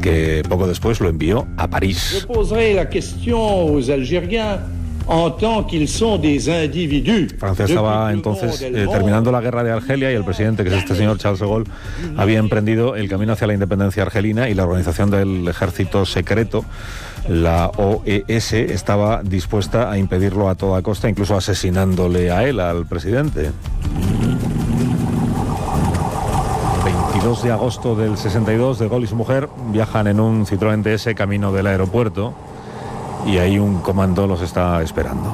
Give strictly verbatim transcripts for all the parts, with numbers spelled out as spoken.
que poco después lo envió a París. Je poserai la question aux Algériens en tant qu'ils sont des individus. Francia estaba entonces eh, terminando la guerra de Argelia y el presidente, que es este señor Charles de Gaulle, había emprendido el camino hacia la independencia argelina, y la organización del ejército secreto, la O E S, estaba dispuesta a impedirlo a toda costa, incluso asesinándole a él, al presidente. veintidós de agosto del sesenta y dos, de Gaulle y su mujer viajan en un Citroën D S camino del aeropuerto, y ahí un comando los está esperando.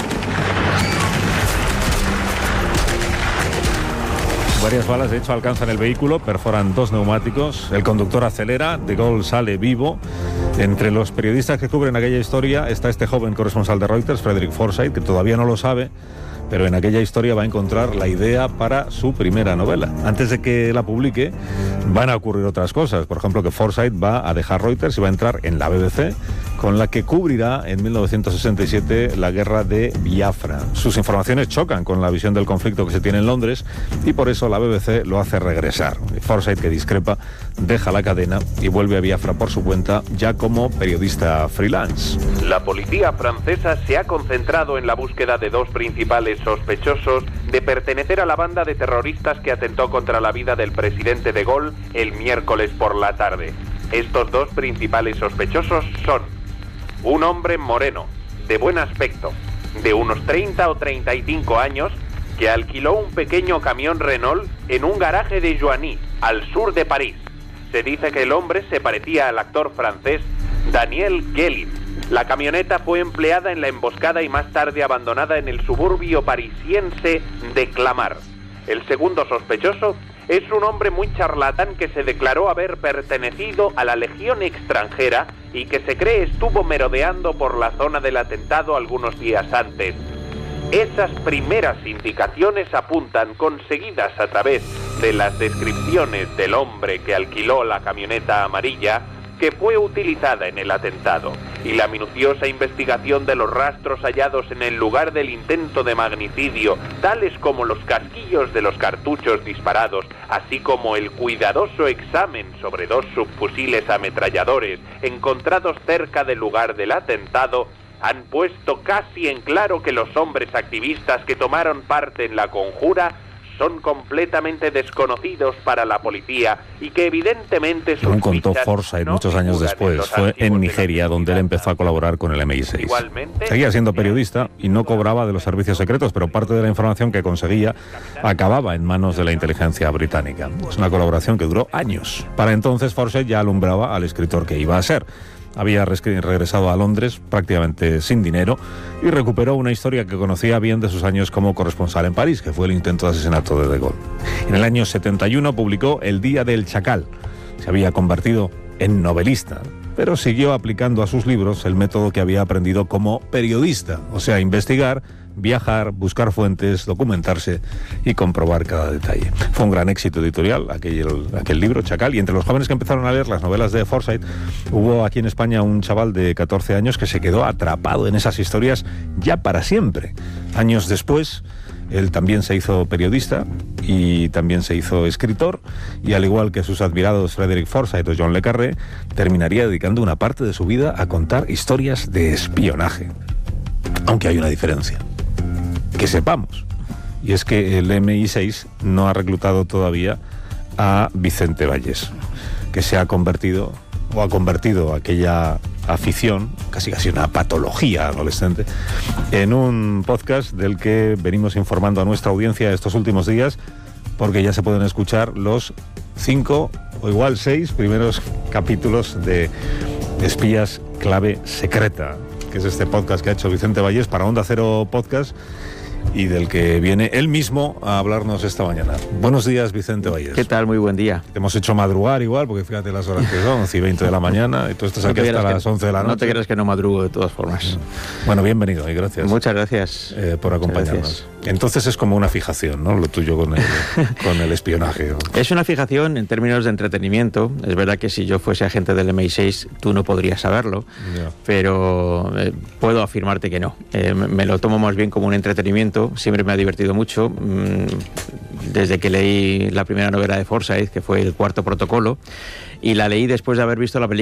Varias balas, de hecho, alcanzan el vehículo, perforan dos neumáticos, el conductor acelera, de Gaulle sale vivo. Entre los periodistas que cubren aquella historia está este joven corresponsal de Reuters, Frederick Forsyth, que todavía no lo sabe, pero en aquella historia va a encontrar la idea para su primera novela. Antes de que la publique, van a ocurrir otras cosas. Por ejemplo, que Forsyth va a dejar Reuters y va a entrar en la B B C, con la que cubrirá en mil novecientos sesenta y siete la guerra de Biafra. Sus informaciones chocan con la visión del conflicto que se tiene en Londres, y por eso la B B C lo hace regresar. Forsyth, que discrepa, deja la cadena y vuelve a Biafra por su cuenta, ya como periodista freelance. La policía francesa se ha concentrado en la búsqueda de dos principales sospechosos de pertenecer a la banda de terroristas que atentó contra la vida del presidente de Gaulle el miércoles por la tarde. Estos dos principales sospechosos son un hombre moreno, de buen aspecto, de unos treinta o treinta y cinco años, que alquiló un pequeño camión Renault en un garaje de Joigny, al sur de París. Se dice que el hombre se parecía al actor francés Daniel Guélim. La camioneta fue empleada en la emboscada y más tarde abandonada en el suburbio parisiense de Clamart. El segundo sospechoso es un hombre muy charlatán que se declaró haber pertenecido a la Legión extranjera y que se cree estuvo merodeando por la zona del atentado algunos días antes. Esas primeras indicaciones apuntan, conseguidas a través de las descripciones del hombre que alquiló la camioneta amarilla, que fue utilizada en el atentado, y la minuciosa investigación de los rastros hallados en el lugar del intento de magnicidio, tales como los casquillos de los cartuchos disparados, así como el cuidadoso examen sobre dos subfusiles ametralladores encontrados cerca del lugar del atentado, han puesto casi en claro que los hombres activistas que tomaron parte en la conjura son completamente desconocidos para la policía y que evidentemente... Según contó Forsyth muchos años después, fue en Nigeria donde él empezó a colaborar con el M I seis. Seguía siendo periodista y no cobraba de los servicios secretos, pero parte de la información que conseguía acababa en manos de la inteligencia británica. Es una colaboración que duró años. Para entonces Forsyth ya alumbraba al escritor que iba a ser. Había regresado a Londres prácticamente sin dinero y recuperó una historia que conocía bien de sus años como corresponsal en París, que fue el intento de asesinato de De Gaulle. En el año setenta y uno publicó El Día del Chacal. Se había convertido en novelista, pero siguió aplicando a sus libros el método que había aprendido como periodista, o sea, investigar, viajar, buscar fuentes, documentarse y comprobar cada detalle. Fue un gran éxito editorial aquel, aquel libro, Chacal, y entre los jóvenes que empezaron a leer las novelas de Forsyth hubo aquí en España un chaval de catorce años que se quedó atrapado en esas historias ya para siempre. Años después, él también se hizo periodista y también se hizo escritor, y al igual que sus admirados Frederick Forsyth o John le Carré, terminaría dedicando una parte de su vida a contar historias de espionaje. Aunque hay una diferencia, que sepamos, y es que el M I seis no ha reclutado todavía a Vicente Vallés, que se ha convertido, o ha convertido aquella afición, casi casi una patología adolescente, en un podcast del que venimos informando a nuestra audiencia estos últimos días, porque ya se pueden escuchar los cinco o igual seis primeros capítulos de Espías Clave Secreta, que es este podcast que ha hecho Vicente Vallés para Onda Cero Podcast y del que viene él mismo a hablarnos esta mañana. Buenos días, Vicente Vallés. ¿Qué tal? Muy buen día. Te hemos hecho madrugar igual, porque fíjate las horas que son, once y veinte de la mañana, y tú estás aquí hasta las once de la noche. No te creas que no madrugo de todas formas. Bueno, bienvenido y gracias. Muchas gracias. Eh, por acompañarnos. Gracias. Entonces es como una fijación, ¿no? Lo tuyo con el, con el espionaje. ¿No? Es una fijación en términos de entretenimiento. Es verdad que si yo fuese agente del M I seis, tú no podrías saberlo, yeah. pero eh, puedo afirmarte que no. Eh, me lo tomo más bien como un entretenimiento. Siempre me ha divertido mucho. Desde que leí la primera novela de Forsyth, que fue El Cuarto Protocolo, y la leí después de haber visto la película